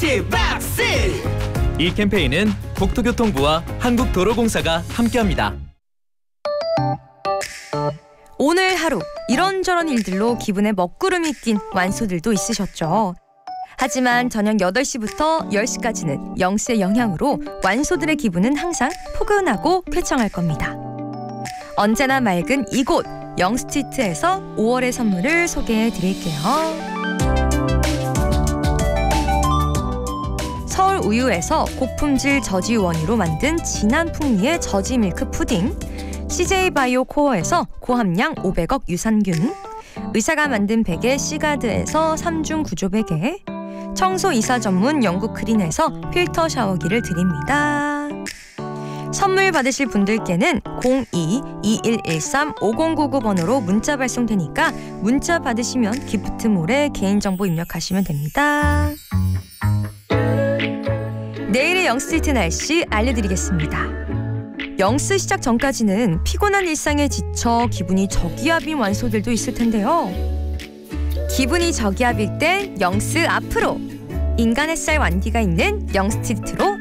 액티브 박스. 이 캠페인은 국토교통부와 한국도로공사가 함께합니다. 오늘 하루 이런저런 일들로 기분에 먹구름이 낀 완소들도 있으셨죠. 하지만 저녁 8시부터 10시까지는 영스의 영향으로 완소들의 기분은 항상 포근하고 쾌청할 겁니다. 언제나 맑은 이곳 영스트리트에서 5월의 선물을 소개해 드릴게요. 서울 우유에서 고품질 저지 원유로 만든 진한 풍미의 저지 밀크 푸딩, CJ 바이오 코어에서 고함량 500억 유산균, 의사가 만든 베개 시가드에서 3중 구조 베개, 청소 이사 전문 영국 크린에서 필터 샤워기를 드립니다. 선물 받으실 분들께는 02-2113-5099번으로 문자 발송되니까 문자 받으시면 기프트몰에 개인정보 입력하시면 됩니다. 내일의 영스트리트 날씨 알려드리겠습니다. 영스 시작 전까지는 피곤한 일상에 지쳐 기분이 저기압인 완소들도 있을 텐데요. 기분이 저기압일 땐 영스 앞으로! 인간 햇살 완기가 있는 영스트리트로